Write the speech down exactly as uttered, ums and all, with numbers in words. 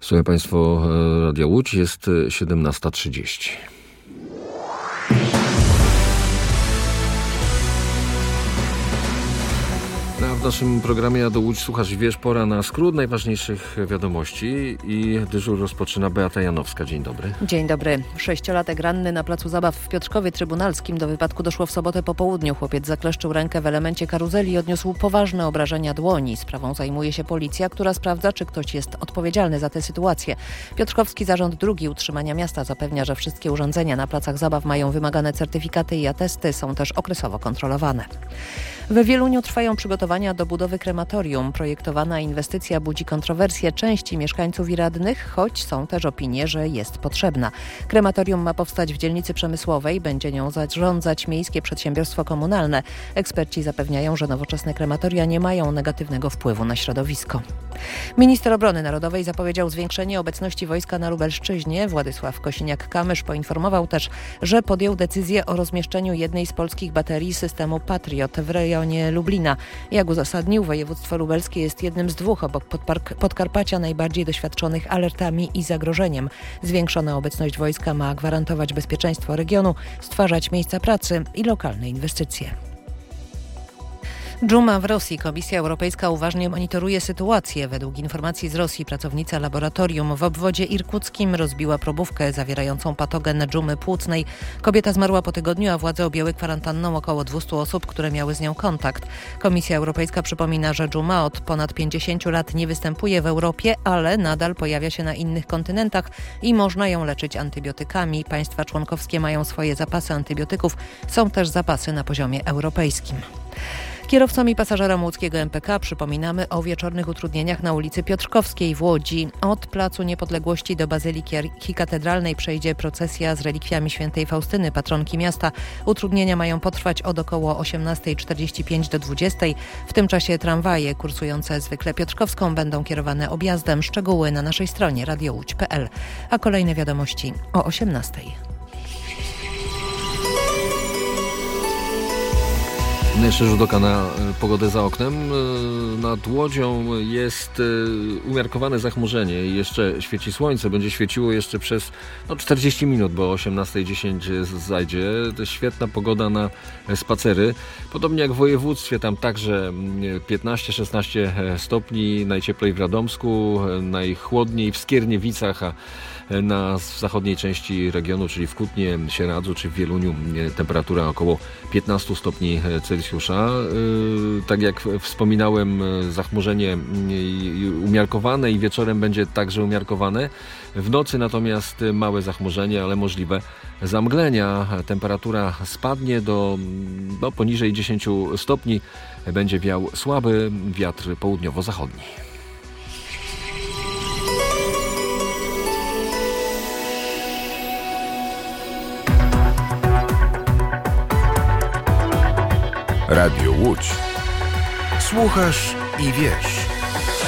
Słuchaj Państwo, Radia Łódź, jest siedemnasta trzydzieści. W naszym programie Ja do Łódź słuchasz i wiesz, pora na skrót najważniejszych wiadomości i dyżur rozpoczyna Beata Janowska. Dzień dobry. Dzień dobry. Sześciolatek ranny na placu zabaw w Piotrkowie Trybunalskim. Do wypadku doszło w sobotę po południu. Chłopiec zakleszczył rękę w elemencie karuzeli i odniósł poważne obrażenia dłoni. Sprawą zajmuje się policja, która sprawdza, czy ktoś jest odpowiedzialny za tę sytuację. Piotrkowski Zarząd Dróg i Utrzymania Miasta zapewnia, że wszystkie urządzenia na placach zabaw mają wymagane certyfikaty i atesty, są też okresowo kontrolowane. We Wieluniu trwają przygotowania do budowy krematorium. Projektowana inwestycja budzi kontrowersje części mieszkańców i radnych, choć są też opinie, że jest potrzebna. Krematorium ma powstać w dzielnicy przemysłowej, będzie nią zarządzać miejskie przedsiębiorstwo komunalne. Eksperci zapewniają, że nowoczesne krematoria nie mają negatywnego wpływu na środowisko. Minister Obrony Narodowej zapowiedział zwiększenie obecności wojska na Lubelszczyźnie. Władysław Kosiniak-Kamysz poinformował też, że podjął decyzję o rozmieszczeniu jednej z polskich baterii systemu Patriot w rejonie Lublina. Jak uzasadnił, województwo lubelskie jest jednym z dwóch obok Podpark- Podkarpacia najbardziej doświadczonych alertami i zagrożeniem. Zwiększona obecność wojska ma gwarantować bezpieczeństwo regionu, stwarzać miejsca pracy i lokalne inwestycje. Dżuma w Rosji. Komisja Europejska uważnie monitoruje sytuację. Według informacji z Rosji pracownica laboratorium w obwodzie irkuckim rozbiła probówkę zawierającą patogen dżumy płucnej. Kobieta zmarła po tygodniu, a władze objęły kwarantanną około dwieście osób, które miały z nią kontakt. Komisja Europejska przypomina, że dżuma od ponad pięćdziesięciu lat nie występuje w Europie, ale nadal pojawia się na innych kontynentach i można ją leczyć antybiotykami. Państwa członkowskie mają swoje zapasy antybiotyków. Są też zapasy na poziomie europejskim. Kierowcom i pasażerom łódzkiego M P K przypominamy o wieczornych utrudnieniach na ulicy Piotrkowskiej w Łodzi. Od Placu Niepodległości do Bazyliki Archikatedralnej przejdzie procesja z relikwiami świętej Faustyny, patronki miasta. Utrudnienia mają potrwać od około osiemnasta czterdzieści pięć do dwudziestej. W tym czasie tramwaje kursujące zwykle Piotrkowską będą kierowane objazdem. Szczegóły na naszej stronie radio łódź kropka p l. A kolejne wiadomości o osiemnastej. Jeszcze rzut oka na pogodę za oknem. Nad Łodzią jest umiarkowane zachmurzenie i jeszcze świeci słońce. Będzie świeciło jeszcze przez no, czterdzieści minut, bo o osiemnasta dziesięć zajdzie. To jest świetna pogoda na spacery. Podobnie jak w województwie, tam także piętnaście szesnaście stopni, najcieplej w Radomsku, najchłodniej w Skierniewicach, a na zachodniej części regionu, czyli w Kutnie, Sieradzu czy w Wieluniu temperatura około piętnaście stopni Celsjusza. Tak jak wspominałem, zachmurzenie umiarkowane i wieczorem będzie także umiarkowane. W nocy natomiast małe zachmurzenie, ale możliwe zamglenia. Temperatura spadnie do no, poniżej dziesięciu stopni. Będzie wiał słaby wiatr południowo-zachodni. Radio Łódź. Słuchasz i wiesz.